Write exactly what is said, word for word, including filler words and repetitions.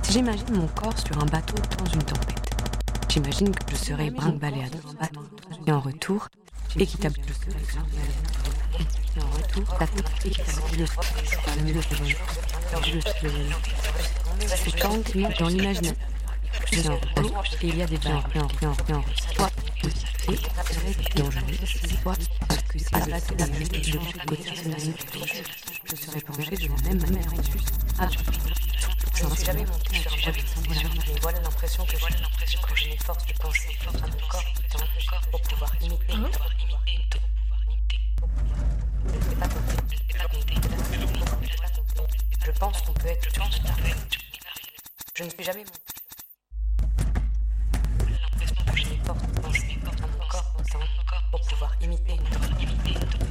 J'imagine mon corps sur un bateau dans une tempête. J'imagine que je serai brinque-ballé à deux bateaux et en retour, équitable. Et en retour, la tête équitable. C'est quand dans l'imaginaire. Et il y a des gens qui en rien, rien, soit et dangereux, soit parce que c'est la bateau de chaque côté de la nuit. Je serai penché de la même manière dessus. Ah, je ne suis jamais montée sur un voilier, mais voilà l'impression que j'ai, que j'ai une force de pensée à mon corps pour pouvoir imiter. Je ne sais pas compter. Je pense qu'on peut être. Je ne suis jamais montée.